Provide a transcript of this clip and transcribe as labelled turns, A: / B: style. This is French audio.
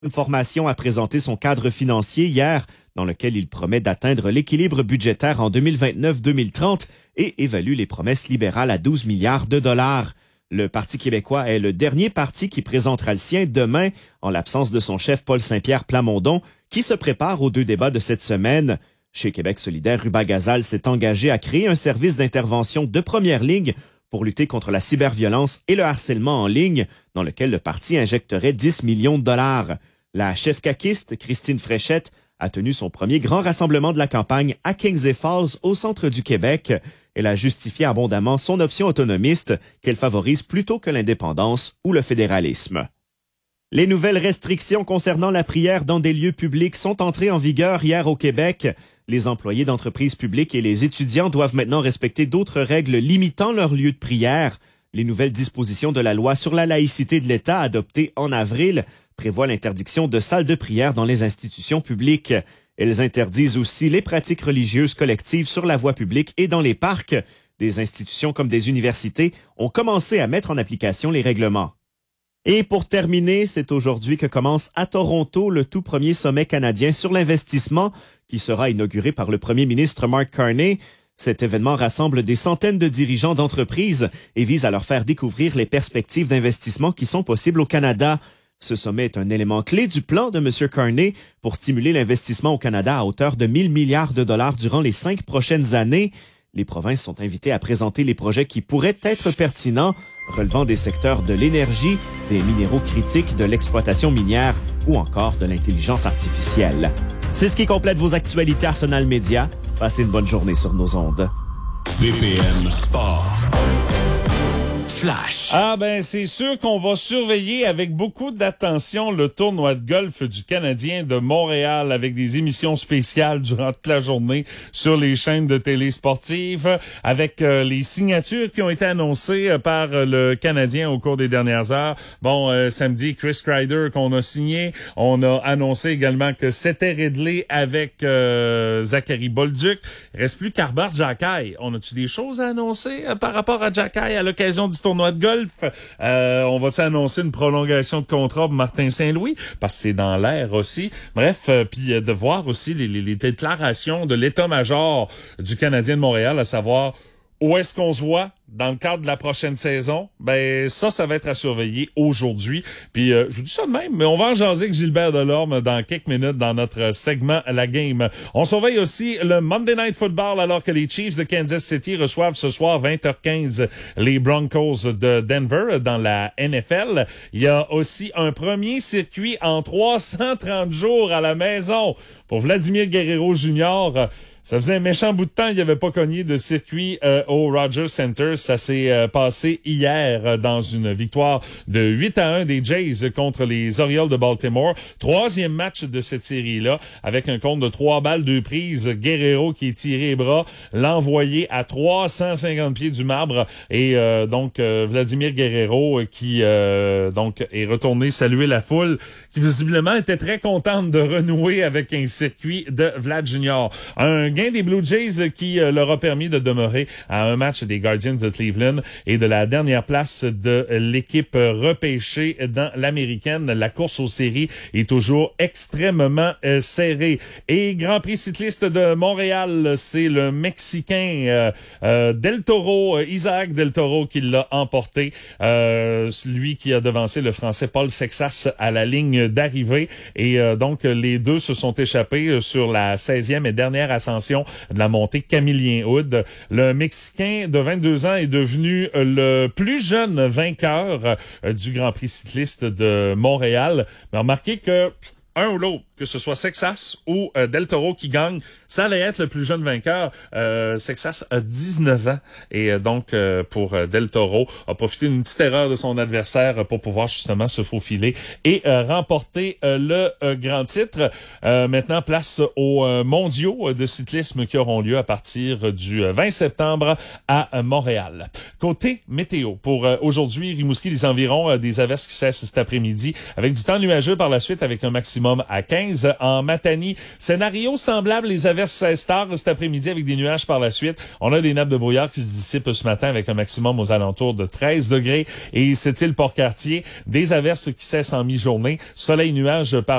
A: Information a présenté son cadre financier hier, dans lequel il promet d'atteindre l'équilibre budgétaire en 2029-2030 et évalue les promesses libérales à 12 milliards de dollars. Le Parti québécois est le dernier parti qui présentera le sien demain, en l'absence de son chef Paul Saint-Pierre Plamondon, qui se prépare aux deux débats de cette semaine. Chez Québec solidaire, Ruba Gazal s'est engagé à créer un service d'intervention de première ligne pour lutter contre la cyberviolence et le harcèlement en ligne, dans lequel le parti injecterait 10 millions de dollars. La chef caquiste, Christine Fréchette, a tenu son premier grand rassemblement de la campagne à Kings Falls, au centre du Québec. Elle a justifié abondamment son option autonomiste, qu'elle favorise plutôt que l'indépendance ou le fédéralisme. Les nouvelles restrictions concernant la prière dans des lieux publics sont entrées en vigueur hier au Québec. Les employés d'entreprises publiques et les étudiants doivent maintenant respecter d'autres règles limitant leur lieu de prière. Les nouvelles dispositions de la loi sur la laïcité de l'État adoptées en avril prévoient l'interdiction de salles de prière dans les institutions publiques. Elles interdisent aussi les pratiques religieuses collectives sur la voie publique et dans les parcs. Des institutions comme des universités ont commencé à mettre en application les règlements. Et pour terminer, c'est aujourd'hui que commence à Toronto le tout premier sommet canadien sur l'investissement qui sera inauguré par le premier ministre Mark Carney. Cet événement rassemble des centaines de dirigeants d'entreprises et vise à leur faire découvrir les perspectives d'investissement qui sont possibles au Canada. Ce sommet est un élément clé du plan de M. Carney pour stimuler l'investissement au Canada à hauteur de 1 000 milliards de dollars durant les 5 prochaines années. Les provinces sont invitées à présenter les projets qui pourraient être pertinents, relevant des secteurs de l'énergie, des minéraux critiques, de l'exploitation minière ou encore de l'intelligence artificielle. C'est ce qui complète vos actualités Arsenal Média. Passez une bonne journée sur nos ondes.
B: BPM Sport. Flash.
C: Ah ben c'est sûr qu'on va surveiller avec beaucoup d'attention le tournoi de golf du Canadien de Montréal avec des émissions spéciales durant toute la journée sur les chaînes de télé sportives avec les signatures qui ont été annoncées par le Canadien au cours des dernières heures. Bon, samedi, Chris Kreider qu'on a signé. On a annoncé également que c'était Ridley avec Zachary Bolduc. Il reste plus qu'Arbart Xhekaj. On a-tu des choses à annoncer par rapport à Xhekaj à l'occasion du tournoi de golf? On va annoncer une prolongation de contrat pour Martin Saint-Louis parce que c'est dans l'air aussi. Bref, puis de voir aussi les déclarations de l'état-major du Canadien de Montréal, à savoir où est-ce qu'on se voit dans le cadre de la prochaine saison. Ben ça va être à surveiller aujourd'hui. Puis je vous dis ça de même, mais on va en jaser avec Gilbert Delorme dans quelques minutes dans notre segment La Game. On surveille aussi le Monday Night Football alors que les Chiefs de Kansas City reçoivent ce soir 20h15 les Broncos de Denver dans la NFL. Il y a aussi un premier circuit en 330 jours à la maison pour Vladimir Guerrero Jr. Ça faisait un méchant bout de temps, il n'y avait pas cogné de circuit au Rogers Center. Ça s'est passé hier dans une victoire de 8-1 des Jays contre les Orioles de Baltimore. Troisième match de cette série-là, avec un compte de 3 balles, 2 prises. Guerrero qui est tiré les bras, l'envoyé à 350 pieds du marbre. Et donc Vladimir Guerrero qui donc est retourné saluer la foule, qui visiblement était très contente de renouer avec un circuit de Vlad Jr. Un gain des Blue Jays qui leur a permis de demeurer à un match des Guardians de Cleveland et de la dernière place de l'équipe repêchée dans l'américaine. La course aux séries est toujours extrêmement serrée. Et Grand Prix cycliste de Montréal, c'est le Mexicain Del Toro, Isaac Del Toro qui l'a emporté. Lui qui a devancé le Français Paul Sexas à la ligne d'arrivée. Et donc les deux se sont échappés sur la 16e et dernière ascension de la montée Camillien-Hood. Le Mexicain de 22 ans est devenu le plus jeune vainqueur du Grand Prix cycliste de Montréal. Mais remarquez que un ou l'autre, que ce soit Sexas ou Del Toro qui gagne, ça allait être le plus jeune vainqueur. Sexas a 19 ans et donc pour Del Toro a profité d'une petite erreur de son adversaire pour pouvoir justement se faufiler et remporter le grand titre. Maintenant, place aux mondiaux de cyclisme qui auront lieu à partir du 20 septembre à Montréal. Côté météo, pour aujourd'hui, Rimouski, les environs des averses qui cessent cet après-midi avec du temps nuageux par la suite avec un maximum à 15. 15 en Matanie. Scénario semblable, les averses 16 tard cet après-midi avec des nuages par la suite. On a des nappes de brouillard qui se dissipent ce matin avec un maximum aux alentours de 13 degrés. Et cette île Port-Cartier, des averses qui cessent en mi-journée. Soleil, nuages par